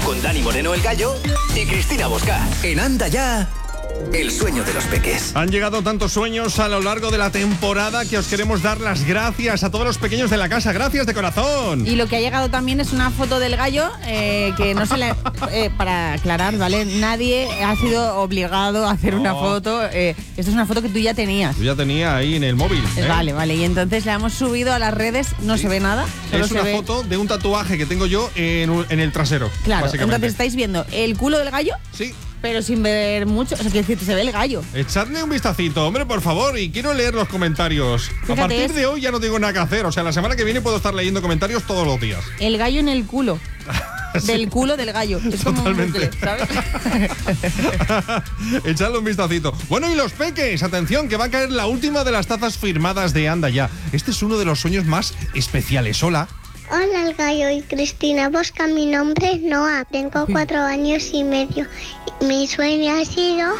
con Dani Moreno el Gallo y Cristina Bosca. En Anda Ya, el sueño de los peques. Han llegado tantos sueños a lo largo de la temporada que os queremos dar las gracias a todos los pequeños de la casa. Gracias de corazón. Y lo que ha llegado también es una foto del gallo que no se le... para aclarar, ¿vale? Nadie ha sido obligado a hacer una foto. Esta es una foto que tú ya tenías. Yo ya tenía ahí en el móvil. Vale. Y entonces la hemos subido a las redes. No se ve nada. Solo es una foto de un tatuaje que tengo yo en el trasero. Claro, entonces estáis viendo el culo del gallo. Sí. Pero sin ver mucho, o sea, quiero decir, se ve el gallo. Echadle un vistacito, hombre, por favor, y quiero leer los comentarios. Fíjate, a partir de hoy ya no tengo nada que hacer, o sea, la semana que viene puedo estar leyendo comentarios todos los días. El gallo en el culo. Sí. Del culo del gallo. Es totalmente. Como un bucle, ¿sabes? Echadle un vistacito. Bueno, y los peques, atención, que va a caer la última de las tazas firmadas de Anda Ya. Este es uno de los sueños más especiales. Hola. Hola, el Gallo y Cristina Bosca. Mi nombre es Noah. Tengo 4 años y medio. Mi sueño ha sido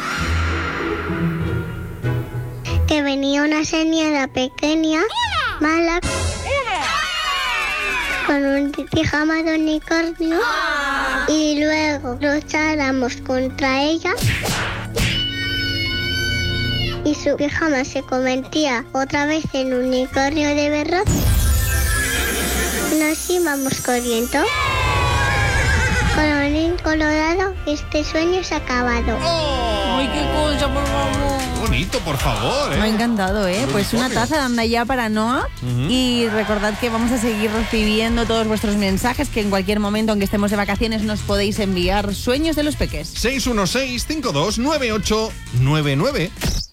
que venía una señora pequeña, mala, con un pijama de unicornio y luego lucháramos contra ella y su pijama se convertía otra vez en unicornio de verdad. Nos íbamos corriendo. Colorín colorado, este sueño se ha acabado. ¡Ay, qué cosa, por favor! Bonito, por favor, Me ha encantado, Pues una taza de Anda Ya para Noah. Y recordad que vamos a seguir recibiendo todos vuestros mensajes, que en cualquier momento, aunque estemos de vacaciones, nos podéis enviar sueños de los peques. 616-529899.